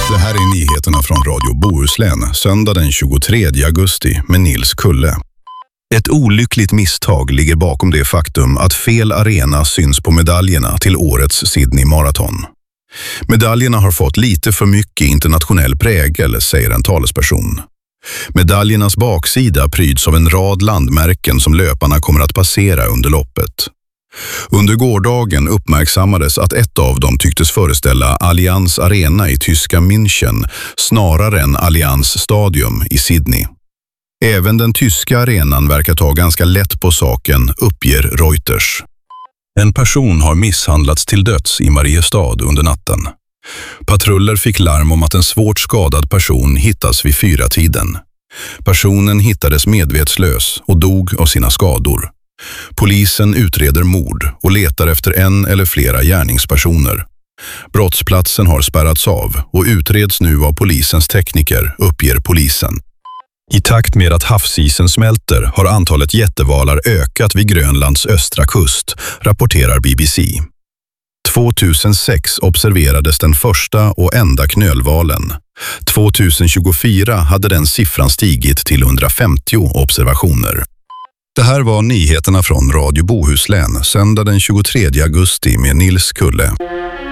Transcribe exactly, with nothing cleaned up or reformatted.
Det här är nyheterna från Radio Bohuslän, söndag den tjugotredje augusti med Nils Kulle. Ett olyckligt misstag ligger bakom det faktum att fel arena syns på medaljerna till årets Sydney Marathon. Medaljerna har fått lite för mycket internationell prägel, säger en talesperson. Medaljernas baksida pryds av en rad landmärken som löparna kommer att passera under loppet. Under gårdagen uppmärksammades att ett av dem tycktes föreställa Allianz Arena i tyska München snarare än Allianz Stadium i Sydney. Även den tyska arenan verkar ta ganska lätt på saken, uppger Reuters. En person har misshandlats till döds i Mariestad under natten. Patruller fick larm om att en svårt skadad person hittas vid fyra tiden. Personen hittades medvetslös och dog av sina skador. Polisen utreder mord och letar efter en eller flera gärningspersoner. Brottsplatsen har spärrats av och utreds nu av polisens tekniker, uppger polisen. I takt med att havsisen smälter har antalet jättevalar ökat vid Grönlands östra kust, rapporterar B B C. tvåtusensex observerades den första och enda knölvalen. tjugohundratjugofyra hade den siffran stigit till hundrafemtio observationer. Det här var nyheterna från Radio Bohuslän, söndag den tjugotredje augusti med Nils Kulle.